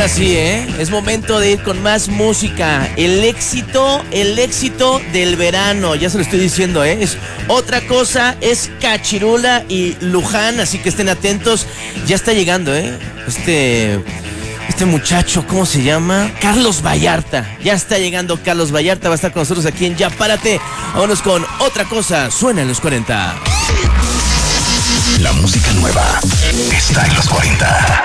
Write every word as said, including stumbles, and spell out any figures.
ahora sí, ¿eh? Es momento de ir con más música. El éxito, el éxito del verano. Ya se lo estoy diciendo, ¿eh? Es otra cosa, es Cachirula y Luján, así que estén atentos. Ya está llegando, ¿eh? Este... Este muchacho, ¿cómo se llama? Carlos Vallarta. Ya está llegando Carlos Vallarta, va a estar con nosotros aquí en Ya Párate. Vámonos con otra cosa, suena en los cuarenta. La música nueva está en los cuarenta.